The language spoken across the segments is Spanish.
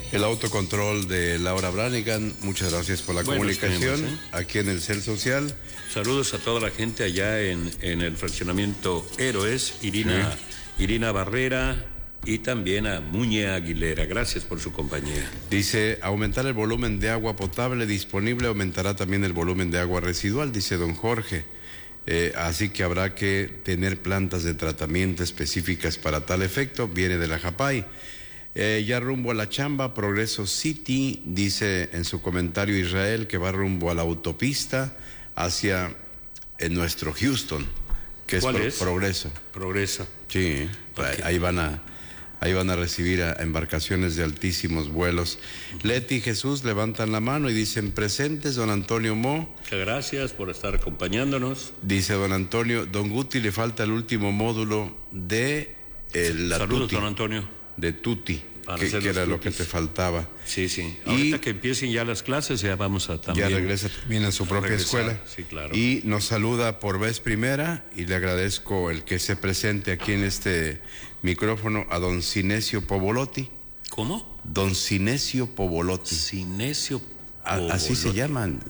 El autocontrol de Laura Branigan, muchas gracias por la comunicación aquí en el Cel Social. Saludos a toda la gente allá en el fraccionamiento Héroes, Irina Barrera y también a Muñe Aguilera. Gracias por su compañía. Dice, aumentar el volumen de agua potable disponible aumentará también el volumen de agua residual, dice don Jorge. Así que habrá que tener plantas de tratamiento específicas para tal efecto, viene de la Japay. Ya rumbo a la chamba, Progreso City, dice en su comentario Israel que va rumbo a la autopista hacia nuestro Houston, que ¿Cuál es? Progreso. Progreso. Sí, okay. Ahí van a recibir a embarcaciones de altísimos vuelos. Leti y Jesús levantan la mano y dicen presentes, don Antonio Mo. Muchas gracias por estar acompañándonos. Dice don Antonio, don Guti le falta el último módulo de la Saludos, Tuti, don Antonio. De Tuti, que era lo que te faltaba. Sí, sí. Ahorita que empiecen ya las clases, ya vamos a también. Ya regresa también a su propia escuela. Sí, claro. Y nos saluda por vez primera y le agradezco el que se presente aquí en este micrófono a don Cinesio Povolotti. ¿Cómo? Don Cinesio Povolotti. Cinesio Povolotti. Así se llaman.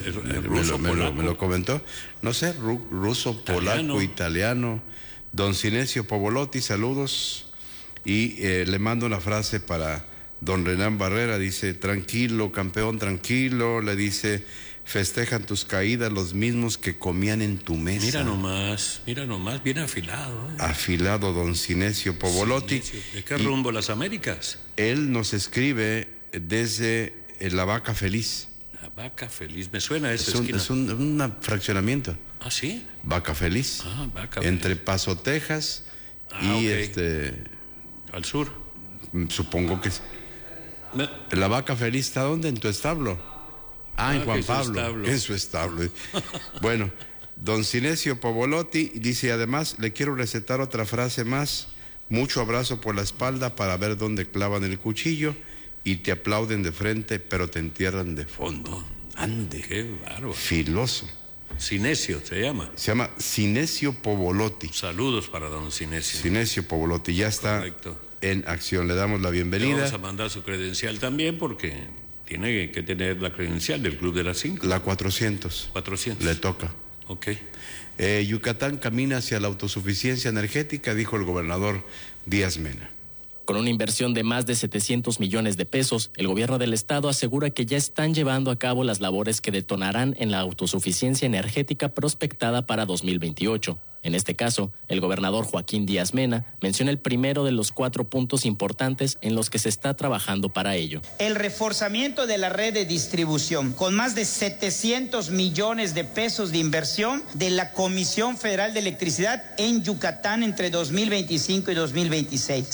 Me lo comentó. No sé, ruso, polaco, italiano. Don Cinesio Povolotti, saludos. Y le mando una frase para don Renán Barrera, dice, tranquilo, campeón, tranquilo, le dice, festejan tus caídas los mismos que comían en tu mesa. Mira nomás, bien afilado. Afilado don Cinesio Povolotti. ¿De qué rumbo las Américas? Él nos escribe desde La Vaca Feliz. La Vaca Feliz, me suena esa esquina. Es un fraccionamiento. ¿Ah, sí? Vaca Feliz. Vaca entre Feliz. Paso, Texas y okay. Al sur. Supongo que es. La Vaca Feliz está ¿dónde? En tu establo. En Juan Pablo. En su establo. Bueno, don Cinesio Povolotti dice, además, le quiero recetar otra frase más. Mucho abrazo por la espalda para ver dónde clavan el cuchillo y te aplauden de frente, pero te entierran de fondo. Ande. Qué bárbaro. Filoso. Cinesio se llama. Se llama Cinesio Povolotti. Saludos para don Cinesio. Cinesio Povolotti ya está. Correcto. En acción. Le damos la bienvenida. Le vamos a mandar su credencial también porque tiene que tener la credencial del Club de las 5. La 400. 400. Le toca. Ok. Yucatán camina hacia la autosuficiencia energética, dijo el gobernador Díaz Mena. Con una inversión de más de 700 millones de pesos, el gobierno del estado asegura que ya están llevando a cabo las labores que detonarán en la autosuficiencia energética prospectada para 2028. En este caso, el gobernador Joaquín Díaz Mena menciona el primero de los 4 puntos importantes en los que se está trabajando para ello. El reforzamiento de la red de distribución, con más de 700 millones de pesos de inversión de la Comisión Federal de Electricidad en Yucatán entre 2025 y 2026.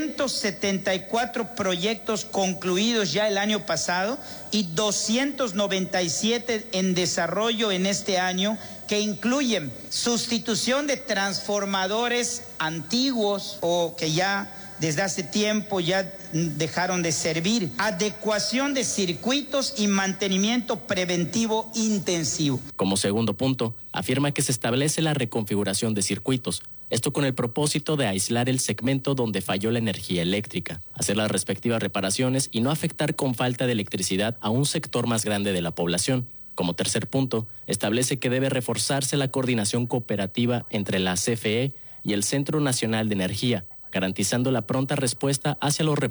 174 proyectos concluidos ya el año pasado y 297 en desarrollo en este año, que incluyen sustitución de transformadores antiguos o que ya desde hace tiempo ya dejaron de servir, adecuación de circuitos y mantenimiento preventivo intensivo. Como segundo punto, afirma que se establece la reconfiguración de circuitos, esto con el propósito de aislar el segmento donde falló la energía eléctrica, hacer las respectivas reparaciones y no afectar con falta de electricidad a un sector más grande de la población. Como tercer punto, establece que debe reforzarse la coordinación cooperativa entre la CFE y el Centro Nacional de Energía, garantizando la pronta respuesta hacia los